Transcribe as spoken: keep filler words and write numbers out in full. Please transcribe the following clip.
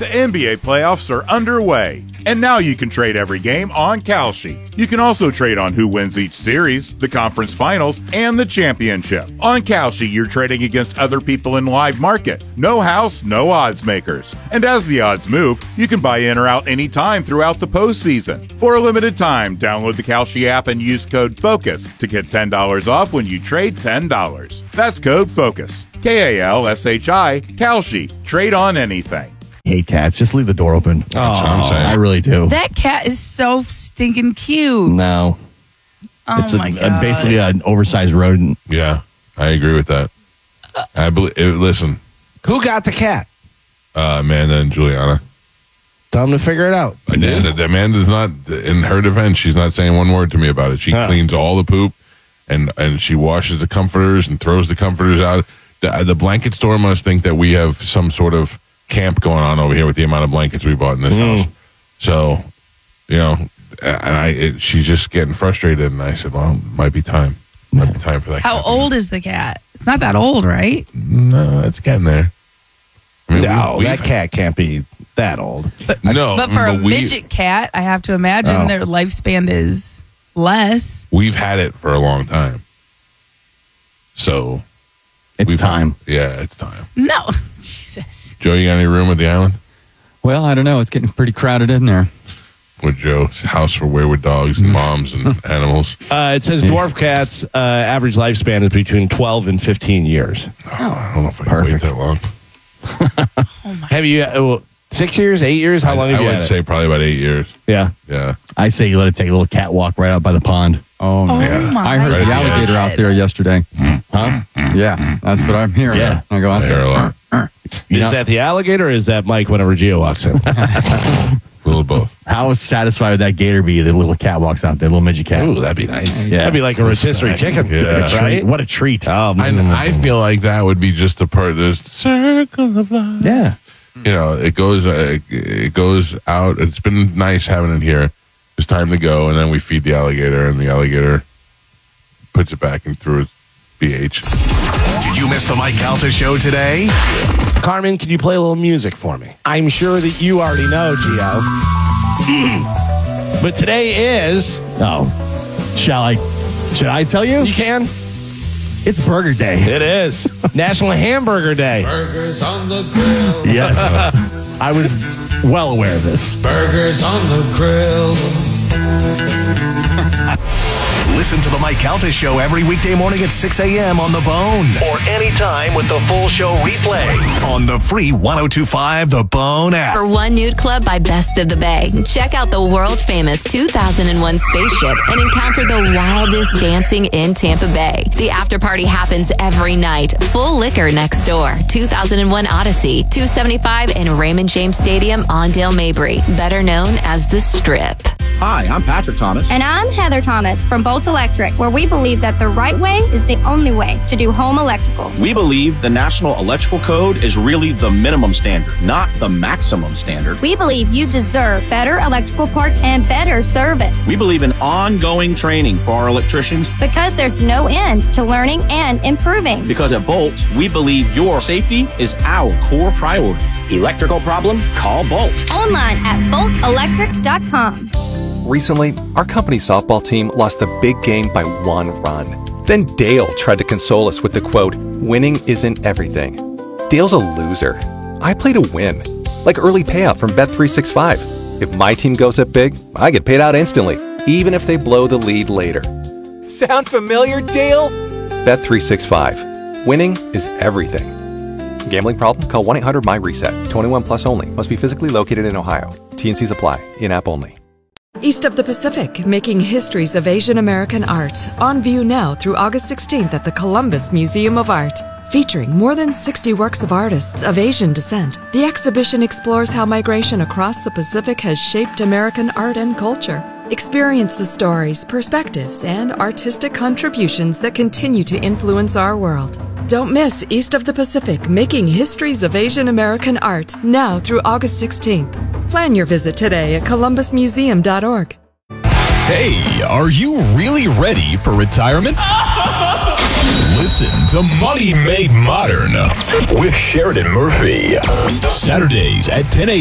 The N B A playoffs are underway, and now you can trade every game on Kalshi. You can also trade on who wins each series, the conference finals, and the championship. On Kalshi, you're trading against other people in live market. No house, no odds makers. And as the odds move, you can buy in or out anytime throughout the postseason. For a limited time, download the Kalshi app and use code FOCUS to get ten dollars off when you trade ten dollars. That's code FOCUS. K A L S H I, Kalshi. Trade on anything. Hate cats. Just leave the door open. That's what I'm saying. I really do. That cat is so stinking cute. No. Oh it's a, my a, God. basically an oversized rodent. Yeah, I agree with that. I believe. It, listen, Who got the cat? uh, Amanda and Juliana. Tell them to figure it out. Amanda, Amanda's not, in her defense, she's not saying one word to me about it. She Huh. cleans all the poop, and and she washes the comforters and throws the comforters out. The, the blanket store must think that we have some sort of camp going on over here with the amount of blankets we bought in this Mm. house. So, you know, and I, it, she's just getting frustrated, and I said, well, it might be time. Might be time for that. How cat. old is the cat? It's not that old, right? No, it's getting there. I mean, No, we- that we've- cat can't be that old. But, No, but for a but we- midget cat, I have to imagine Oh. their lifespan is less. We've had it for a long time. So It's we've time. had- yeah, it's time. No, Jesus. Joe, you got any room at the island? Well, I don't know. It's getting pretty crowded in there. With Joe's house for wayward dogs and moms and animals. Uh, it says dwarf cats' uh, average lifespan is between twelve and fifteen years. Oh, I don't know if I can Perfect. wait that long. Oh my. Have you, uh, well, six years, eight years? How long I, have I you would had it? say probably about eight years. Yeah. Yeah. I say you let it take a little catwalk right out by the pond. Oh, no. Oh Yeah. my. I heard Right, the yeah. alligator out there yesterday. Huh? Yeah, that's what I'm hearing. Yeah. I go out I hear a there. lot. You Is know- that the alligator or is that Mike whenever Gio walks in? A little of both. How satisfied would that gator be? The little cat walks out there, little midget cat. Ooh, that'd be nice. Yeah. That'd be like a rotisserie chicken. Yeah. What a treat. Right? What a treat. Oh, I, I feel like that would be just the part. There's the circle of life. Yeah. You know, it goes. Uh, it goes out. It's been nice having it here. It's time to go, and then we feed the alligator, and the alligator puts it back in through its B H. Did you miss the Mike Calta show today? Carmen, can you play a little music for me? I'm sure that you already know, Gio. But today is... Oh. Shall I? Should I tell you? You can? It's Burger Day. It is. National Hamburger Day. Burgers on the grill. Yes. I was well aware of this. Burgers on the grill. Listen to the Mike Calta show every weekday morning at six a.m. on The Bone. Or anytime with the full show replay on the free one oh two point five The Bone app. For One Nude Club by Best of the Bay, check out the world-famous two thousand one spaceship and encounter the wildest dancing in Tampa Bay. The after party happens every night. Full liquor next door. two thousand one Odyssey, two seventy-five and Raymond James Stadium on Dale Mabry, better known as The Strip. Hi, I'm Patrick Thomas. And I'm Heather Thomas from Bolt Electric, where we believe that the right way is the only way to do home electrical. We believe the National Electrical Code is really the minimum standard, not the maximum standard. We believe you deserve better electrical parts and better service. We believe in ongoing training for our electricians. Because there's no end to learning and improving. Because at Bolt, we believe your safety is our core priority. Electrical problem? Call Bolt. Online at bolt electric dot com. Recently, our company's softball team lost the big game by one run. Then Dale tried to console us with the quote, "Winning isn't everything." Dale's a loser. I play to win. Like early payout from Bet three sixty-five. If my team goes up big, I get paid out instantly, even if they blow the lead later. Sound familiar, Dale? Bet three sixty-five. Winning is everything. Gambling problem? Call one eight hundred M Y reset. twenty-one plus only. Must be physically located in Ohio. T and Cs apply. In-app only. East of the Pacific, making histories of Asian American art. On view now through August sixteenth at the Columbus Museum of Art. Featuring more than sixty works of artists of Asian descent, the exhibition explores how migration across the Pacific has shaped American art and culture. Experience the stories, perspectives, and artistic contributions that continue to influence our world. Don't miss East of the Pacific, making histories of Asian American art, now through August sixteenth. Plan your visit today at columbus museum dot org. Hey, are you really ready for retirement? Listen to Money Made Modern with Sheridan Murphy. Saturdays at ten a.m.